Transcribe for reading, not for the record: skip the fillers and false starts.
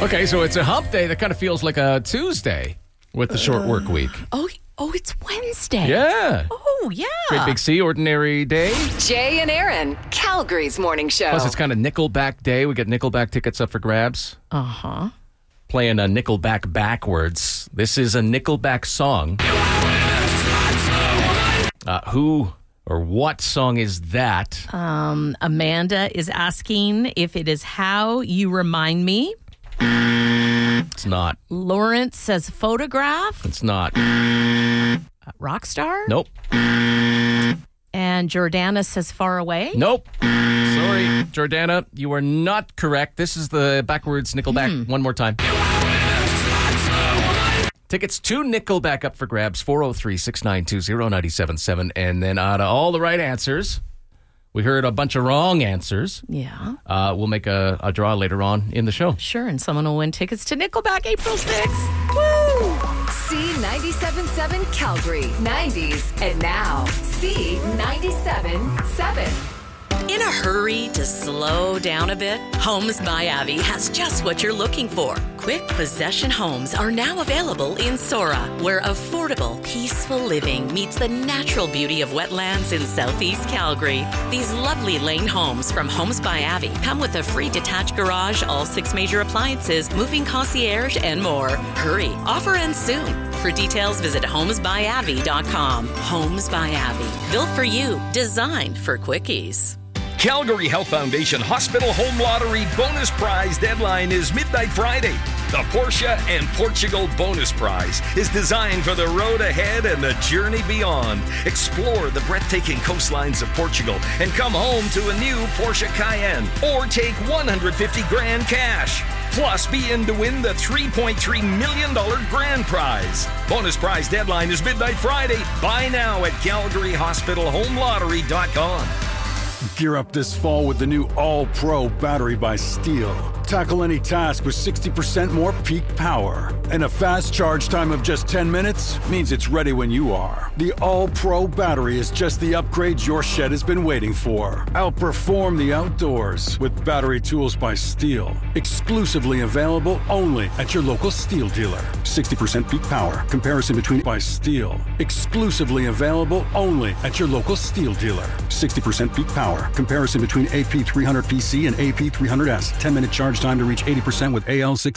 Okay, so it's a hump day that kind of feels like a Tuesday with the short work week. Oh, it's Wednesday. Yeah. Oh, yeah. Great Big C, ordinary day. Jay and Aaron, Calgary's morning show. Plus, it's kind of Nickelback day. We got Nickelback tickets up for grabs. Uh-huh. Playing a Nickelback backwards. This is a Nickelback song. Who or what song is that? Amanda is asking if it is How You Remind Me. It's not. Lawrence says Photograph. It's not. Rockstar. Nope. And Jordana says Far Away. Nope. Sorry, Jordana, you are not correct. This is the backwards Nickelback. One more time. Tickets to Nickelback up for grabs, 403-692-0977. And then out of all the right answers, we heard a bunch of wrong answers. Yeah. We'll make a draw later on in the show. Sure, and someone will win tickets to Nickelback April 6th. Woo! C97.7 Calgary, 90s, and now C97.7. In a hurry to slow down a bit? Homes by Avi has just what you're looking for. Quick possession homes are now available in Sora, where affordable, peaceful living meets the natural beauty of wetlands in southeast Calgary. These lovely lane homes from Homes by Avi come with a free detached garage, all 6 major appliances, moving concierge, and more. Hurry, offer ends soon. For details, visit homesbyavi.com. Homes by Avi, built for you, designed for quickies. Calgary Health Foundation Hospital Home Lottery bonus prize deadline is midnight Friday. The Porsche and Portugal bonus prize is designed for the road ahead and the journey beyond. Explore the breathtaking coastlines of Portugal and come home to a new Porsche Cayenne or take $150,000 cash. Plus, be in to win the $3.3 million grand prize. Bonus prize deadline is midnight Friday. Buy now at CalgaryHospitalHomeLottery.com. Gear up this fall with the new All-Pro battery by Steel. Tackle any task with 60% more peak power. And a fast charge time of just 10 minutes means it's ready when you are. The All-Pro battery is just the upgrade your shed has been waiting for. Outperform the outdoors with battery tools by Steel. Exclusively available only at your local Steel dealer. 60% peak power. Comparison between by Steel. Exclusively available only at your local Steel dealer. 60% peak power. Comparison between AP300PC and AP300S. 10-minute charge time to reach 80% with AL6.